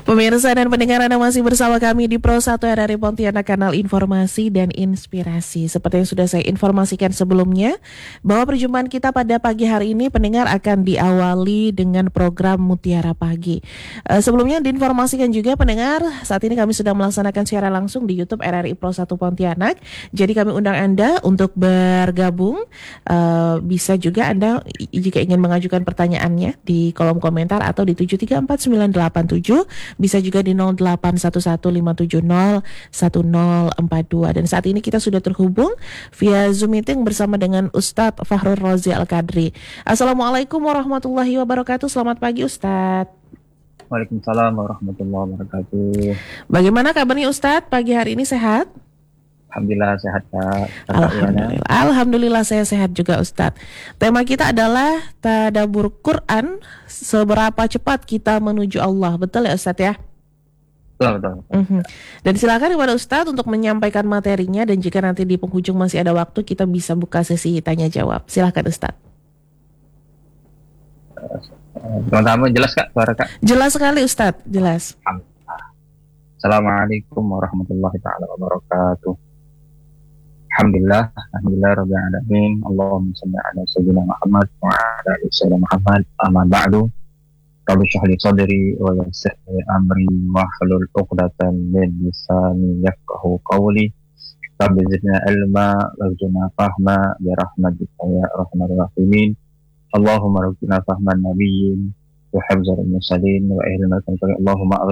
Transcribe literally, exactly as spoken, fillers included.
Pemirsa dan pendengar, Anda masih bersama kami di Pro satu R R I Pontianak, kanal informasi dan inspirasi. Seperti yang sudah saya informasikan sebelumnya, bahwa perjumpaan kita pada pagi hari ini, pendengar, akan diawali dengan program Mutiara Pagi. Uh, sebelumnya diinformasikan juga, pendengar, saat ini kami sedang melaksanakan siaran langsung di YouTube R R I Pro satu Pontianak. Jadi kami undang Anda untuk bergabung. Uh, bisa juga Anda jika ingin mengajukan pertanyaannya di kolom komentar atau di tujuh tiga empat sembilan delapan tujuh. Bisa juga di nol delapan satu satu lima tujuh nol satu nol empat dua. Dan saat ini kita sudah terhubung via Zoom meeting bersama dengan Ustadz Fakhrul Razi Al-Qadri. Assalamualaikum warahmatullahi wabarakatuh. Selamat pagi Ustadz. Waalaikumsalam warahmatullahi wabarakatuh. Bagaimana kabarnya Ustadz? Pagi hari ini sehat? Alhamdulillah sehat Kak. Alhamdulillah. Alhamdulillah saya sehat juga Ustadz. Tema kita adalah tadabbur Quran, seberapa cepat kita menuju Allah. Betul ya Ustadz ya? Betul, betul. Mm-hmm. Dan silakan kepada Ustadz untuk menyampaikan materinya, dan jika nanti di penghujung masih ada waktu, kita bisa buka sesi tanya jawab. Silakan Ustadz. Teman-teman jelas Kak suara Kak? Jelas sekali Ustadz, jelas. Assalamualaikum warahmatullahi taala wabarakatuh. Alhamdulillah, alhamdulillah rabbil alamin. Allahumma shalli ala sayyidina Muhammad wa ala ali sayyidina Muhammad. Amma ba'du. Rabbi shrah li sadri wa yassir li amri wa hlul 'uqdatam min lisani yafqahu qawli. Rabbi zidna ilma warzuqna fahma bi rahmatika ya arhamar rahimin. Allahumma rzuqna fahman nabiyyin wa hifdzal mursalin wa ilman. Allahumma